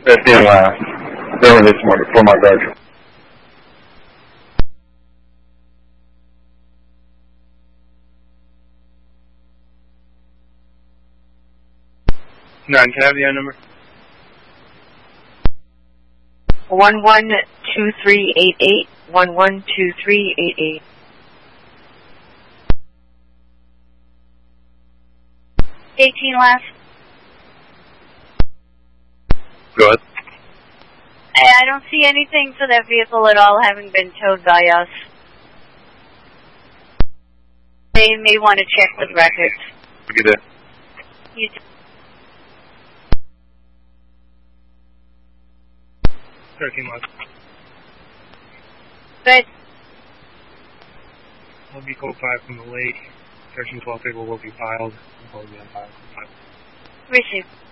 That didn't last. They were this morning for my bedroom. Can I have the number? 112388. 112388. 18 left. Go ahead. I don't see anything for that vehicle at all having been towed by us. They may want to check with records. Good day. You too. 13 left. Good. Will be code 5 from the lake. 1312 paper will be filed. Will be on file. Receive.